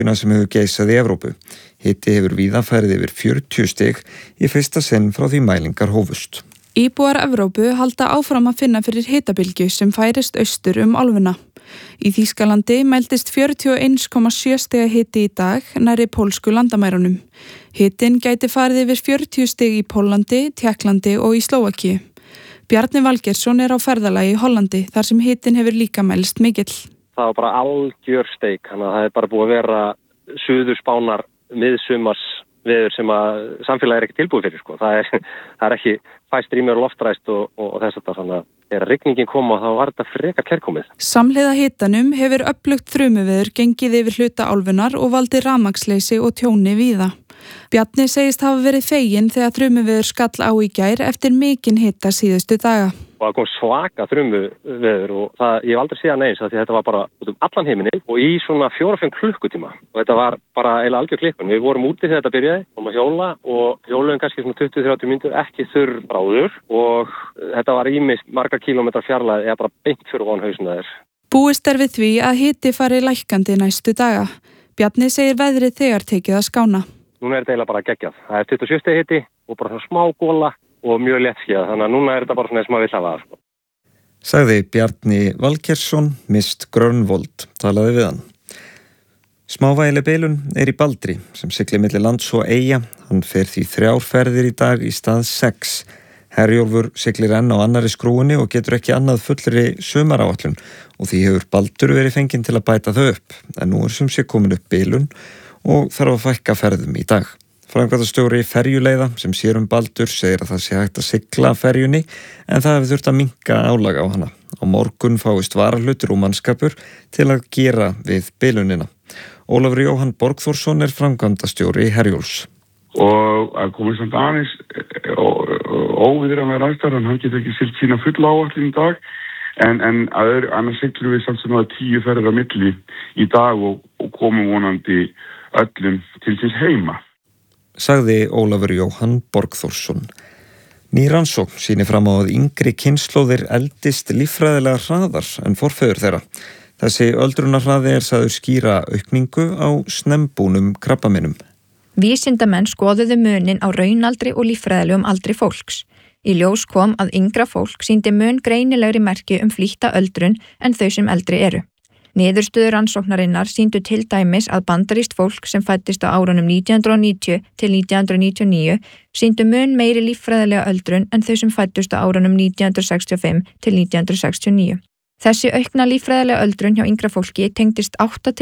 sem hefur geisað í Evrópu. Hiti hefur víða farið yfir 40 stig í fyrsta sinn frá því mælingar hófust. Íbúar Evrópu halda áfram að finna fyrir hitabylgju sem færist austur álfuna. Í Þýskalandi mældist 41,7 stiga hiti í dag nærri pólsku landamærunum. Hitinn gæti farið yfir 40 stig í Póllandi, Tékklandi og í Slóvakíu. Bjarni Valgeirsson á ferðalagi í Hollandi þar sem hitinn hefur líka mælst mikill. Það var bara algjör steik, þannig að það er bara búið að vera suðurspánar miðsumars veður sem að samfélagi ekki tilbúið fyrir. Það er ekki fæst rýmur loftræst og þess að þannig að þegar rigningin kom þá var þetta frekar kærkomið. Samhliða hitanum hefur öflugt þrumuveður gengið yfir hluta álfunnar og valdið rafmagnsleysi og tjóni víða. Bjarni segist hafa verið feginn þegar þrumuveður skall á í gær eftir mikinn hita síðustu daga. Og það kom svaka þrumuveður og ég hef aldrei séð neins því þetta var bara út allan heiminn og í svona 4-5 klukkutíma. Og þetta var bara eiginlega algjör klikkun. Við vorum úti þegar þetta byrjaði og maður hjóla og hjóluðum kannski svona 20-30 mínútur, ekki þurr bráður og þetta var ýmist marga kílómetra fjarlægð eða bara beint fyrir ofan hausinn þér. Búist við því að hiti fari lækkandi næstu daga. Bjarni segir veðrið þegar tekið að skána. Núna er þetta eiginlega bara geggjað. Það er 27 stig hiti og bara svona smá góla og mjög léttskýjað, þannig að núna er þetta bara svona eins og maður vill hafa það. Sagði Bjarni Valgeirsson, Mist Grönvold, talaði við hann. Smávægileg bilun í Baldri sem siglir milli lands og eyja. Hann fer því 3 ferðir í dag í stað 6. Herjólfur siglir enn á annarri skrúinni og getur ekki annað fullri sumaráætlun og því hefur Baldur verið fenginn til að bæta þau upp. En nú sem sé komin upp bilun og þarf að fækka ferðum í dag. Framkvæmdastjóri ferjuleiða sem sér Baldur segir að það sé hægt að sigla ferjunni en það hefur þurft að minnka álag á hana. Á morgun fáist varahlutur og mannskapur til að gera við bilunina. Ólafur Jóhann Borgþórsson framkvæmdastjóri Herjóls. Og að komið samt aðeins óviðræðanlegar aðstæður, hann getur ekki siglt sína fulla áætlun í dag en annars siglum við samt sem að 10 ferðir á milli í dag og komum vonandi öllum til síns heima. Sagði Ólafur Jóhann Borgþórsson. Ný rannsókn sýnir fram á að yngri kynslóðir eldist líffræðilega hraðar en forfeður þeirra. Þessi öldrunarhraði sagður skýra aukningu á snembúnum krabbameinum. Vísindamenn skoðuðu munin á raunaldri og líffræðilegum aldri fólks. Í ljós kom að yngra fólk sýndi mun greinilegri merki flýtta öldrun en þau sem eldri eru. Niðurstöður rannsóknarinnar sýndu til dæmis að bandarískt fólk sem fæddist á árunum 1990 til 1999 sýndu mun meiri líffræðilega öldrun en þau sem fæddust á árunum 1965 til 1969. Þessi aukna líffræðilega öldrun hjá yngra fólki tengdist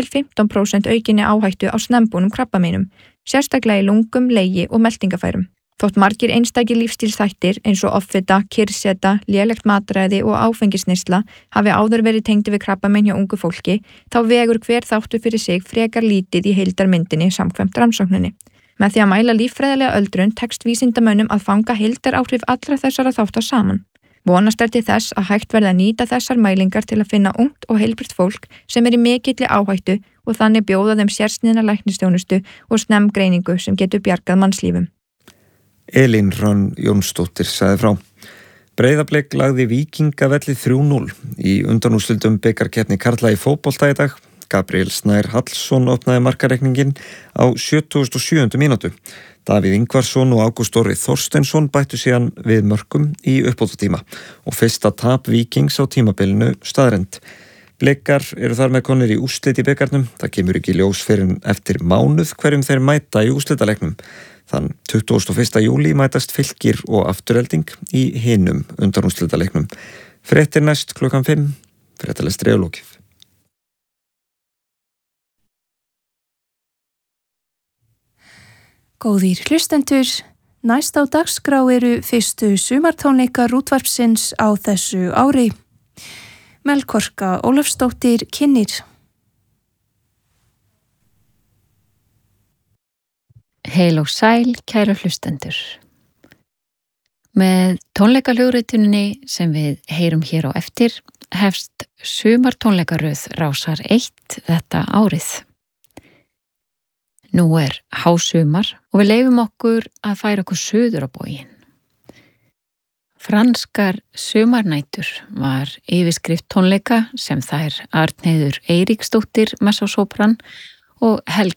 8-15% aukinni áhættu á snembúnum krabbameinum, sérstaklega í lungum, legi og meltingafærum. Þótt margir einstakir lífstílsþættir eins og offita, kyrrseta, lélegt matræði og áfengisneysla hafi áður verið tengdir við krabbamein hjá ungu fólki, þá vegur hver þáttur fyrir sig frekar lítið í heildarmyndinni samkvæmt rannsókninni. Með því að mæla líffræðilega öldrun tekst vísindamönnum að fanga heildaráhrif allra þessara þáttar saman. Vonast til þess að hægt verði að nýta þessar mælingar til að finna ungt og heilbrigt fólk sem í mikilli áhættu og þannig bjóða þeim sérsniðna læknisþjónustu og snemmgreiningu sem getur bjargað mannslífum. Elín Hrönn Jónsdóttir sagði frá. Breiðablik lagði Víkingavelli 3-0 í undanúrslitum bikarkeppni karla í fótbolta í dag. Gabriel Snær Hallsson opnaði markareikningin á 77. mínútu. Davíð Ingvarsson og Ágúst Orri Þorsteinsson bættu síðan við mörkum í uppbótartíma og fyrsta tap Víkings á tímabilinu staðreynd. Blikar þar með konir í úrslit í bikarnum. Það kemur ekki ljós fyrr en eftir mánuð hverjum þeir mæta í úrslitaleiknum. Þann 21. júlí mætast Fylkir og Afturelding í hinum undanúrslitaleiknum. Fréttir næst klukkan 5, fréttalestri á lokið. Góðir hlustendur, næst á dagskrá fyrstu sumartónleikar útvarpsins á þessu ári. Melkorka Ólafsdóttir kynnir. Heil og sæl, kæru hlustendur. Með tónleikaljóðrituninni sem við heyrum hér á eftir hefst sumartónleikaröð Rásar 1 þetta árið. Nú hásumar og við leyfum okkur að færa okkur suður á bóginn. Franskar sumarnætur var yfirskrift tónleika sem þær Arnheiður Eiríksdóttir messosópran og Helga